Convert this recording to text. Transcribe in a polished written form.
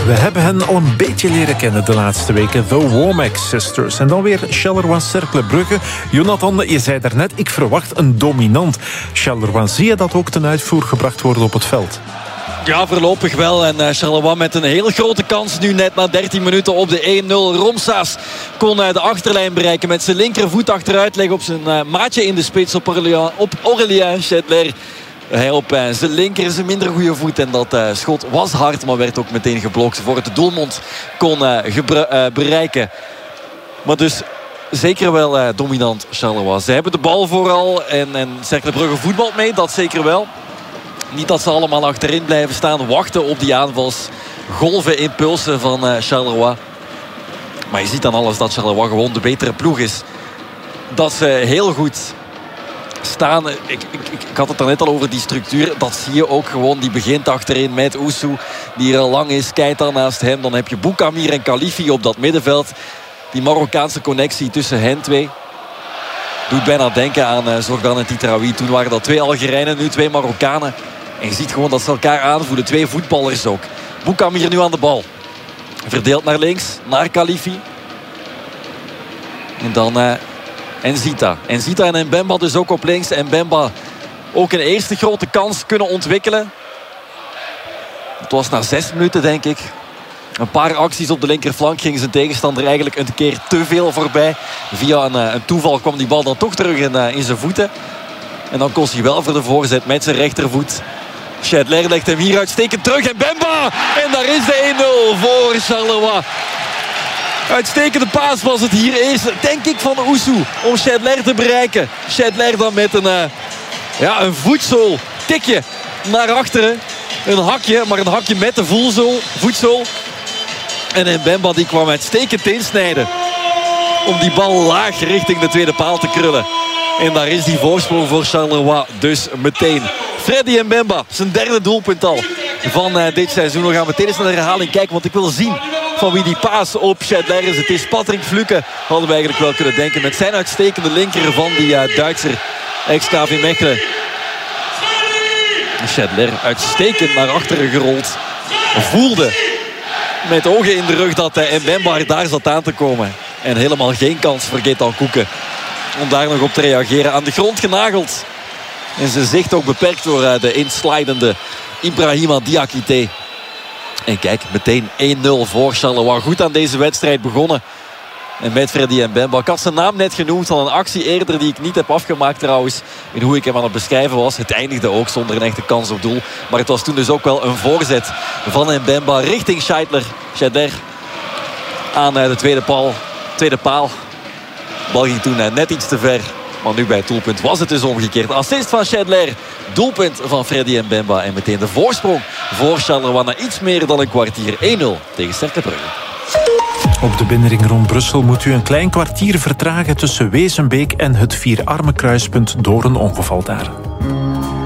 We hebben hen al een beetje leren kennen de laatste weken. The Womack Sisters. En dan weer Charleroi-Cercle Brugge. Jonathan, je zei daarnet, ik verwacht een dominant Charleroi. Zie je dat ook ten uitvoer gebracht worden op het veld? Ja, voorlopig wel. En Charleroi met een heel grote kans nu net na 13 minuten op de 1-0. Romsaas kon de achterlijn bereiken met zijn linkervoet achteruit leggen op zijn maatje in de spits op Aurélien Chédler. Hij op zijn linker, zijn minder goede voet. En dat schot was hard, maar werd ook meteen geblokt voor het doelmond kon bereiken. Maar dus zeker wel dominant Charleroi. Ze hebben de bal vooral en Cercle Brugge voetbalt mee, dat zeker wel. Niet dat ze allemaal achterin blijven staan, wachten op die aanvals. Golven, impulsen van Charleroi. Maar je ziet dan alles dat Charleroi gewoon de betere ploeg is. Dat ze heel goed staan. Ik had het er net al over die structuur. Dat zie je ook gewoon. Die begint achterin met Oussou, die er al lang is. Keita naast hem. Dan heb je Boukamir en Khalifi op dat middenveld. Die Marokkaanse connectie tussen hen twee doet bijna denken aan Zorgan en Titraoui. Toen waren dat 2 Algerijnen, nu 2 Marokkanen. En je ziet gewoon dat ze elkaar aanvoelen. 2 voetballers ook. Boukamir nu aan de bal. Verdeeld naar links, naar Khalifi. En dan Enzita. Enzita en Mbemba dus ook op links. En Mbemba ook een eerste grote kans kunnen ontwikkelen. Het was na 6 minuten, denk ik. Een paar acties op de linkerflank ging zijn tegenstander eigenlijk een keer te veel voorbij. Via een toeval kwam die bal dan toch terug in zijn voeten. En dan kost hij wel voor de voorzet met zijn rechtervoet. Chédler legt hem hier uitstekend terug. En Mbemba! En daar is de 1-0 voor Charleroi. Uitstekende paas was het hier eerst, denk ik, van Oussou om Chédler te bereiken. Chédler dan met een voetzool. Tikje naar achteren. Een hakje, maar een hakje met de voetzool. En Mbemba die kwam uitstekend insnijden om die bal laag richting de tweede paal te krullen. En daar is die voorsprong voor Charleroi dus meteen. Freddy Mbemba, zijn 3e doelpunt al van dit seizoen. We gaan meteen eens naar de herhaling kijken, want ik wil zien van wie die paas op Chédler is. Het is Patrick Fluke, hadden we eigenlijk wel kunnen denken. Met zijn uitstekende linker van die Duitser, ex-KV Mechelen. Chédler uitstekend naar achteren gerold. Voelde met ogen in de rug dat Mbemba daar zat aan te komen. En helemaal geen kans voor Gaëtan Koeken om daar nog op te reageren. Aan de grond genageld. En zijn zicht ook beperkt door de inslidende Ibrahima Diakité. En kijk, meteen 1-0 voor Charleroi. Goed aan deze wedstrijd begonnen. En met Freddy Mbemba. Ik had zijn naam net genoemd van een actie eerder die ik niet heb afgemaakt trouwens. In hoe ik hem aan het beschrijven was. Het eindigde ook zonder een echte kans op doel. Maar het was toen dus ook wel een voorzet van Mbemba richting Chédler. Aan de tweede paal. De bal ging toen net iets te ver. Maar nu bij het doelpunt was het dus omgekeerd. Assist van Chédler. Doelpunt van Freddy Mbemba. En meteen de voorsprong voor Charleroi na iets meer dan een kwartier. 1-0 tegen Cercle Brugge. Op de binnenring rond Brussel moet u een klein kwartier vertragen tussen Wezenbeek en het Vierarmenkruispunt door een ongeval daar.